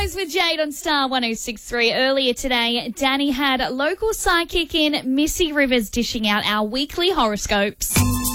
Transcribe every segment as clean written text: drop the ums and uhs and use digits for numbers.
Rivers with Jade on Star 106.3. Earlier today, Danny had local psychic in Missy Rivers dishing out our weekly horoscopes.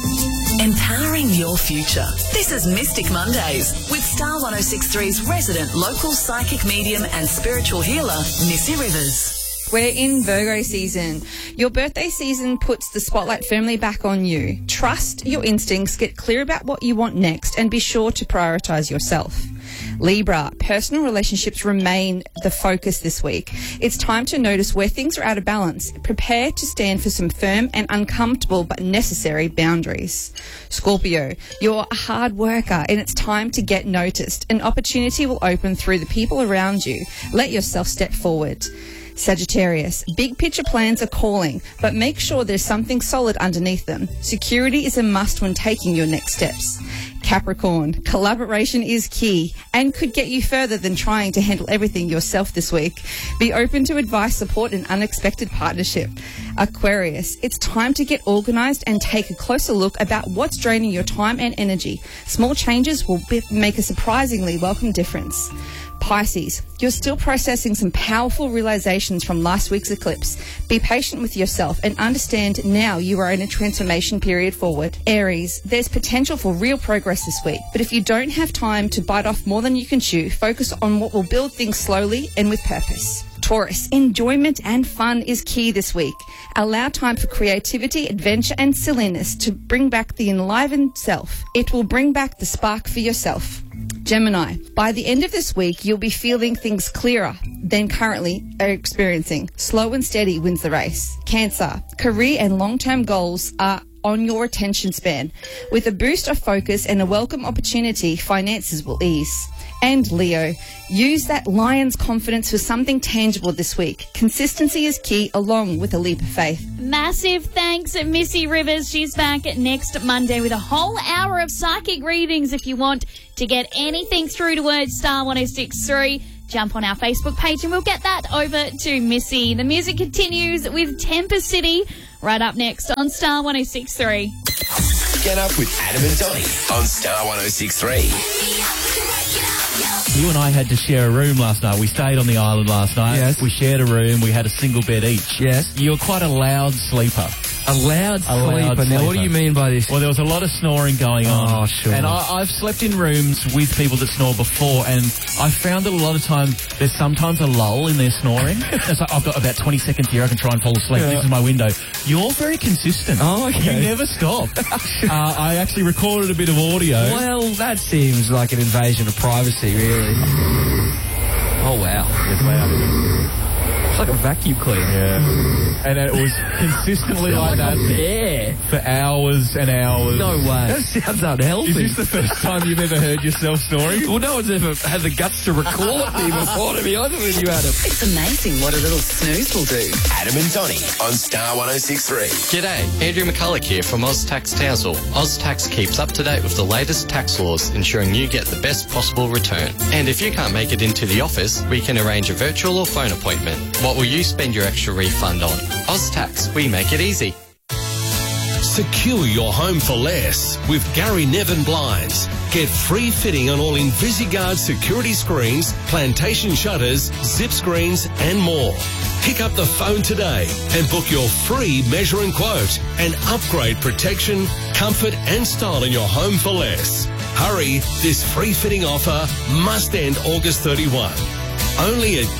Empowering your future. This is Mystic Mondays with Star 106.3's resident local psychic medium and spiritual healer, Missy Rivers. We're in Virgo season. Your birthday season puts the spotlight firmly back on you. Trust your instincts, get clear about what you want next, and be sure to prioritise yourself. Libra, personal relationships remain the focus this week. It's time to notice where things are out of balance. Prepare to stand for some firm and uncomfortable but necessary boundaries. Scorpio, you're a hard worker and it's time to get noticed. An opportunity will open through the people around you. Let yourself step forward. Sagittarius, big picture plans are calling, but make sure there's something solid underneath them. Security is a must when taking your next steps. Capricorn, collaboration is key and could get you further than trying to handle everything yourself this week. Be open to advice, support and unexpected partnership. Aquarius, it's time to get organised and take a closer look about what's draining your time and energy. Small changes will make a surprisingly welcome difference. Pisces, you're still processing some powerful realizations from last week's eclipse. Be patient with yourself and understand now you are in a transformation period forward. Aries, there's potential for real progress this week, but if you don't have time to bite off more than you can chew, focus on what will build things slowly and with purpose. Taurus, enjoyment and fun is key this week. Allow time for creativity, adventure and silliness to bring back the enlivened self. It will bring back the spark for yourself. Gemini, by the end of this week, you'll be feeling things clearer than currently are experiencing. Slow and steady wins the race. Cancer, career and long-term goals are on your attention span. With a boost of focus and a welcome opportunity, finances will ease. And Leo, use that lion's confidence for something tangible this week. Consistency is key along with a leap of faith. Massive thanks, Missy Rivers. She's back next Monday with a whole hour of psychic readings. If you want to get anything through to word Star 106.3, jump on our Facebook page and we'll get that over to Missy. The music continues with Temper City right up next on Star 106.3. Get up with Adam and Donny on Star 106.3. You and I had to share a room last night. We stayed on the island last night. Yes. We shared a room. We had a single bed each. Yes. You were quite a loud sleeper. A loud sleeper. Now, what do you mean by this? Well, there was a lot of snoring going on. Oh, sure. And I've slept in rooms with people that snore before, and I found that a lot of time there's sometimes a lull in their snoring. It's like, I've got about 20 seconds here. I can try and fall asleep. Yeah. This is my window. You're very consistent. Oh, okay. You never stop. I actually recorded a bit of audio. Well, that seems like an invasion of privacy, really. Oh, wow. It's loud. It's like a vacuum cleaner. Yeah. And it was consistently like that for hours and hours. No way. That sounds unhealthy. Is this the first time you've ever heard yourself snoring? Well, no one's ever had the guts to record me before, to be honest with you, Adam. It's amazing what a little snooze will do. Adam and Donny on Star 106.3. G'day, Andrew McCulloch here from OzTax Townsville. OzTax keeps up to date with the layest tax laws, ensuring you get the best possible return. And if you can't make it into the office, we can arrange a virtual or phone appointment. What will you spend your extra refund on? OzTax, we make it easy. Secure your home for less with Gary Nevin Blinds. Get free fitting on all InvisiGuard security screens, plantation shutters, zip screens and more. Pick up the phone today and book your free measure and quote and upgrade protection, comfort and style in your home for less. Hurry, this free fitting offer must end August 31. Only at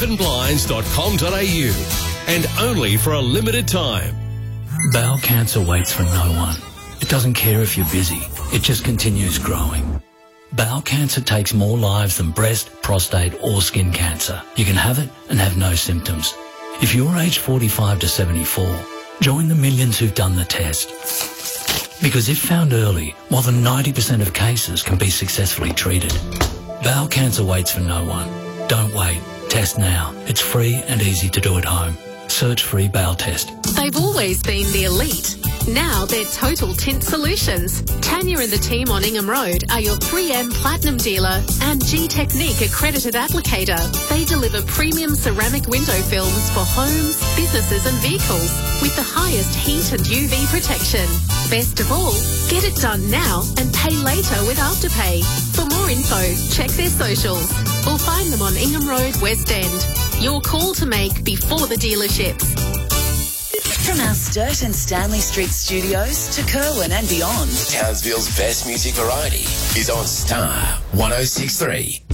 GaryNevinBlinds.com.au and only for a limited time. Bowel cancer waits for no one. It doesn't care if you're busy. It just continues growing. Bowel cancer takes more lives than breast, prostate or skin cancer. You can have it and have no symptoms. If you're aged 45 to 74, join the millions who've done the test. Because if found early, more than 90% of cases can be successfully treated. Bowel cancer waits for no one. Don't wait. Test now. It's free and easy to do at home. Search free bowel test. They've always been the elite. Now they're Total Tint Solutions. Tanya and the team on Ingham Road are your 3M Platinum dealer and G-Technique accredited applicator. They deliver premium ceramic window films for homes, businesses and vehicles with the highest heat and UV protection. Best of all, get it done now and pay later with Afterpay. For more info, check their socials or find them on Ingham Road, West End. Your call to make before the dealerships. From our Sturt and Stanley Street studios to Kerwin and beyond. Townsville's best music variety is on Star 106.3.